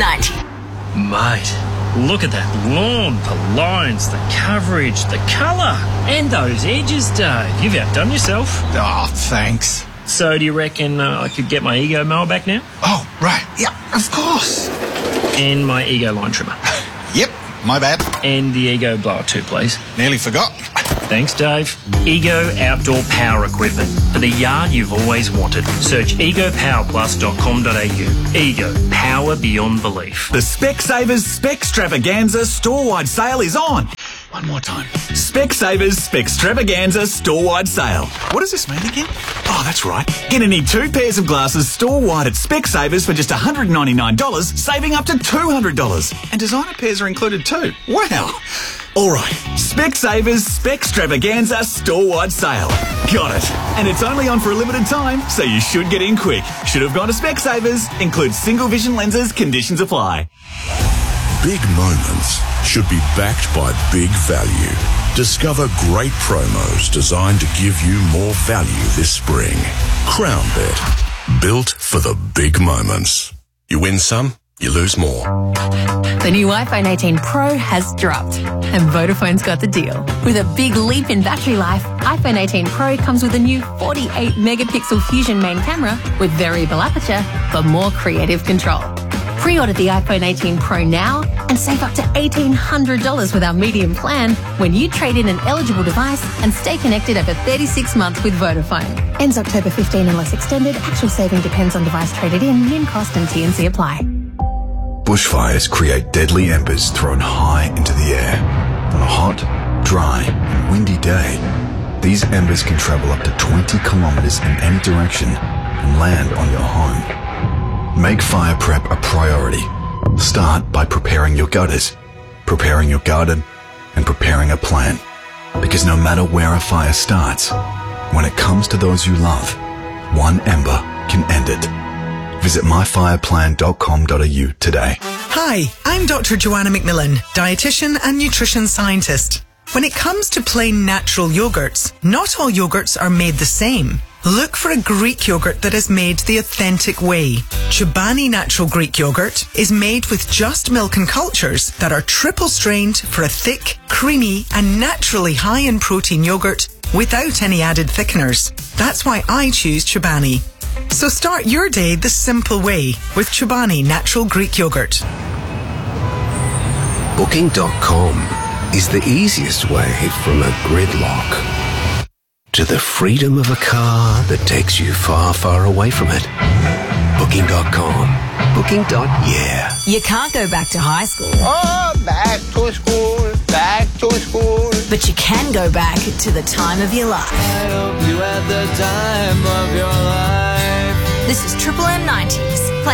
90. Mate, look at that lawn, the lines, the coverage, the colour, and those edges, Dave. You've outdone yourself. Oh, thanks. So do you reckon I could get my Ego mower back now? Oh, right. Yeah, of course. And my Ego line trimmer. Yep, my bad. And the Ego blower too, please. Nearly forgot. Thanks, Dave. Ego Outdoor Power Equipment. For the yard you've always wanted. Search egopowerplus.com.au. Ego. Power beyond belief. The Specsavers Specstravaganza store-wide sale is on. One more time. Specsavers Specstravaganza store-wide sale. What does this mean again? Oh, that's right. Get any 2 pairs of glasses store-wide at Specsavers for just $199, saving up to $200. And designer pairs are included too. Wow. All right, Specsavers Specstravaganza store-wide sale. Got it. And it's only on for a limited time, so you should get in quick. Should have gone to Specsavers. Includes single vision lenses. Conditions apply. Big moments should be backed by big value. Discover great promos designed to give you more value this spring. CrownBet, built for the big moments. You win some, you lose more. The new iPhone 18 Pro has dropped, and Vodafone's got the deal. With a big leap in battery life, iPhone 18 Pro comes with a new 48-megapixel Fusion main camera with variable aperture for more creative control. Pre-order the iPhone 18 Pro now and save up to $1,800 with our medium plan when you trade in an eligible device and stay connected over 36 months with Vodafone. Ends October 15 unless extended. Actual saving depends on device traded in. Min cost and T&C apply. Bushfires create deadly embers thrown high into the air. On a hot, dry, and windy day, these embers can travel up to 20 kilometers in any direction and land on your home. Make fire prep a priority. Start by preparing your gutters, preparing your garden, and preparing a plan. Because no matter where a fire starts, when it comes to those you love, one ember can end it. Visit myfireplan.com.au today. Hi, I'm Dr. Joanna McMillan, dietitian and nutrition scientist. When it comes to plain natural yogurts, not all yogurts are made the same. Look for a Greek yogurt that is made the authentic way. Chobani Natural Greek Yogurt is made with just milk and cultures that are triple strained for a thick, creamy and naturally high in protein yogurt without any added thickeners. That's why I choose Chobani. So start your day the simple way with Chobani Natural Greek Yogurt. Booking.com is the easiest way from a gridlock to the freedom of a car that takes you far, far away from it. Booking.com. Booking.yeah. You can't go back to high school. Oh, back to school, back to school. But you can go back to the time of your life. I hope you had the time of your life. This is Triple M 90s.